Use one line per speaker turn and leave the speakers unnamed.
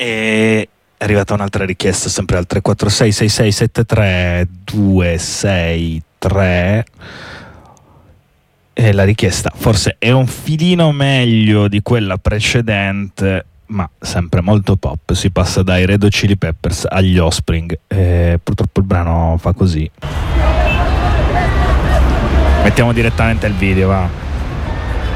E è arrivata un'altra richiesta, sempre al 346 6673 263. E la richiesta forse è un filino meglio di quella precedente, ma sempre molto pop. Si passa dai Red Hot Chili Peppers agli Offspring. Purtroppo il brano fa così. Mettiamo direttamente il video, va.